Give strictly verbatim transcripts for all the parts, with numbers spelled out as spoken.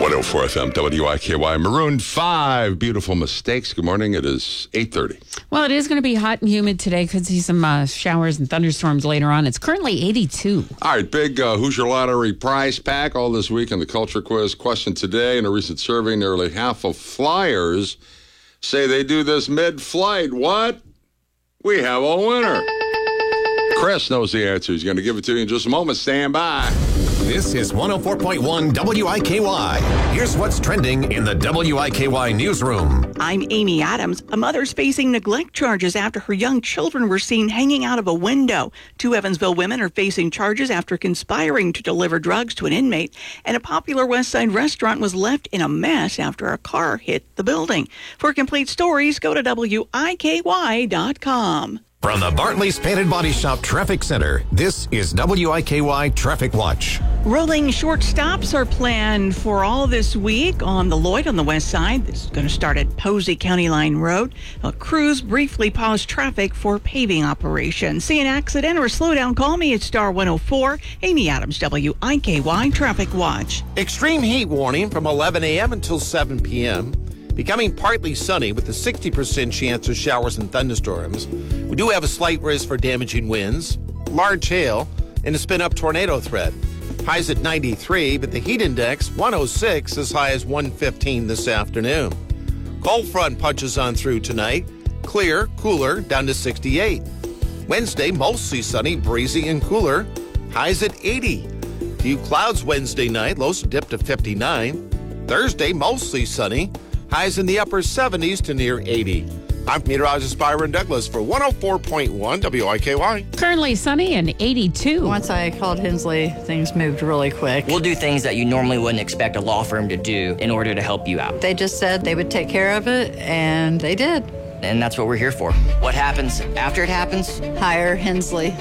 one oh four F M, W I K Y, Maroon five, Beautiful Mistakes. Good morning. It is eight thirty. Well, it is going to be hot and humid today. Could see some uh, showers and thunderstorms later on. It's currently eighty-two. All right, big uh, Hoosier Lottery prize pack all this week in the Culture Quiz. Question today. In a recent survey, nearly half of flyers say they do this mid-flight. What? We have a winner. Chris knows the answer. He's going to give it to you in just a moment. Stand by. This is one oh four point one W I K Y. Here's what's trending in the W I K Y newsroom. I'm Amy Adams. A mother's facing neglect charges after her young children were seen hanging out of a window. Two Evansville women are facing charges after conspiring to deliver drugs to an inmate. And a popular West Side restaurant was left in a mess after a car hit the building. For complete stories, go to W I K Y dot com. From the Bartley's Painted Body Shop Traffic Center, this is W I K Y Traffic Watch. Rolling short stops are planned for all this week on the Lloyd on the west side. This is going to start at Posey County Line Road. Uh, crews briefly paused traffic for paving operations. See an accident or a slowdown, call me at Star one oh four. Amy Adams, W I K Y Traffic Watch. Extreme heat warning from eleven a.m. until seven p.m. Becoming partly sunny with a sixty percent chance of showers and thunderstorms. We do have a slight risk for damaging winds, large hail, and a spin-up tornado threat. Highs at ninety-three, but the heat index one oh six, as high as one fifteen this afternoon. Cold front punches on through tonight. Clear, cooler, down to sixty-eight. Wednesday, mostly sunny, breezy, and cooler. Highs at eighty. Few clouds Wednesday night, lows dip to fifty-nine. Thursday, mostly sunny. Highs in the upper seventies to near eighty. I'm meteorologist Byron Douglas for one oh four point one W I K Y. Currently sunny and eighty-two. Once I called Hensley, things moved really quick. We'll do things that you normally wouldn't expect a law firm to do in order to help you out. They just said they would take care of it, and they did. And that's what we're here for. What happens after it happens? Hire Hensley.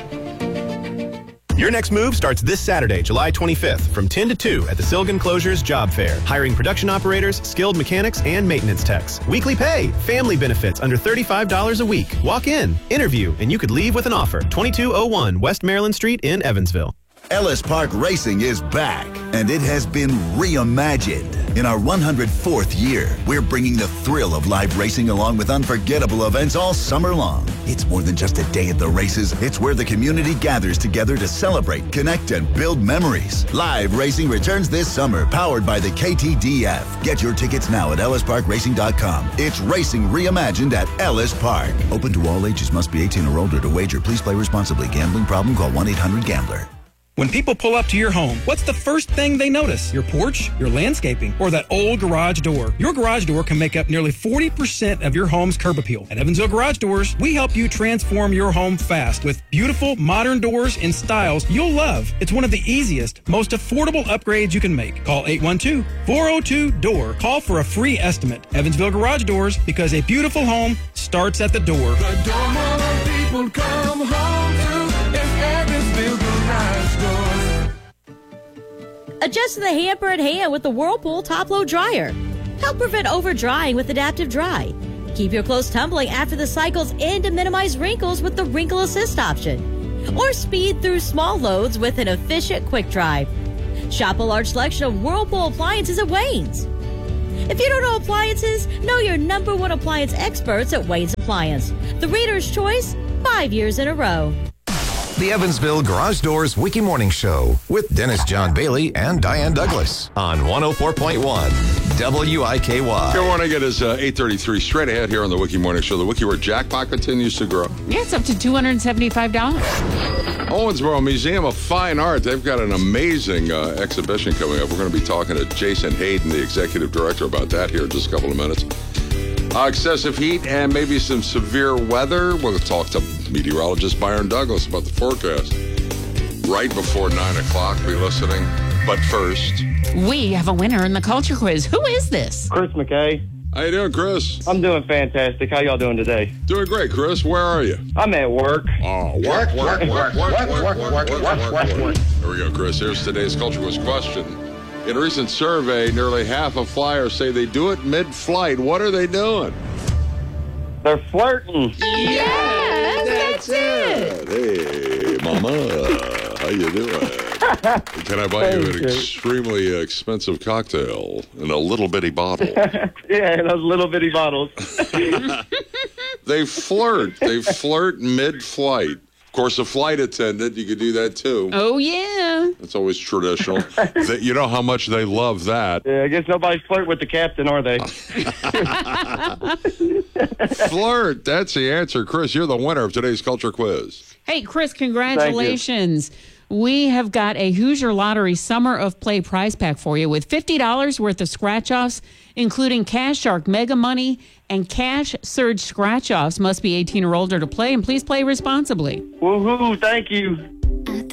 Your next move starts this Saturday, July twenty-fifth, from ten to two at the Silgan Closures Job Fair. Hiring production operators, skilled mechanics, and maintenance techs. Weekly pay, family benefits under thirty-five dollars a week. Walk in, interview, and you could leave with an offer. twenty-two oh one West Maryland Street in Evansville. Ellis Park Racing is back, and it has been reimagined. In our one hundred fourth year, we're bringing the thrill of live racing along with unforgettable events all summer long. It's more than just a day at the races. It's where the community gathers together to celebrate, connect, and build memories. Live racing returns this summer, powered by the K T D F. Get your tickets now at ellis park racing dot com. It's racing reimagined at Ellis Park. Open to all ages. Must be eighteen or older to wager. Please play responsibly. Gambling problem? Call one eight hundred gambler. When people pull up to your home, what's the first thing they notice? Your porch, your landscaping, or that old garage door? Your garage door can make up nearly forty percent of your home's curb appeal. At Evansville Garage Doors, we help you transform your home fast with beautiful modern doors in styles you'll love. It's one of the easiest, most affordable upgrades you can make. Call eight one two, four oh two, D O O R. Call for a free estimate. Evansville Garage Doors, because a beautiful home starts at the door. The door more people come home to is Evansville Garage Doors. Adjust the hamper and hand with the Whirlpool Top-Load Dryer. Help prevent over-drying with Adaptive Dry. Keep your clothes tumbling after the cycles and to minimize wrinkles with the Wrinkle Assist option. Or speed through small loads with an efficient Quick Dry. Shop a large selection of Whirlpool appliances at Wayne's. If you don't know appliances, know your number one appliance experts at Wayne's Appliance. The Reader's Choice, five years in a row. The Evansville Garage Doors Wiki Morning Show with Dennis John Bailey and Diane Douglas on one oh four point one W I K Y. Good morning. It is uh, eight thirty-three. Straight ahead here on the Wiki Morning Show. The Wiki Word jackpot continues to grow. Yeah, it's up to two hundred seventy-five dollars. Owensboro Museum of Fine Art. They've got an amazing uh, exhibition coming up. We're going to be talking to Jason Hayden, the executive director, about that here in just a couple of minutes. Uh, excessive heat and maybe some severe weather. We'll talk to meteorologist Byron Douglas about the forecast right before nine o'clock. Be listening. But first, we have a winner in the Culture Quiz. Who is this? Chris McKay. How you doing, Chris? I'm doing fantastic. How y'all doing today? Doing great, Chris. Where are you? I'm at work. Oh, work, work, work, work, work, work, work, work, work, work. There we go, Chris. Here's today's Culture Quiz question. In a recent survey, nearly half of flyers say they do it mid-flight. What are they doing? They're flirting. Yes, that's, that's it. it. Hey, mama, how you doing? Can I buy you Thank an you. extremely expensive cocktail in a little bitty bottle? Yeah, those little bitty bottles. They flirt. They flirt mid-flight. Of course, a flight attendant, you could do that too. Oh, yeah. That's always traditional. They, you know how much they love that. Yeah, I guess nobody's flirt with the captain, are they? Flirt. That's the answer. Chris, you're the winner of today's culture quiz. Hey, Chris, congratulations. We have got a Hoosier Lottery Summer of Play prize pack for you with fifty dollars worth of scratch-offs, including Cash Shark Mega Money and Cash Surge scratch-offs. Must be eighteen or older to play, and please play responsibly. Woohoo, thank you.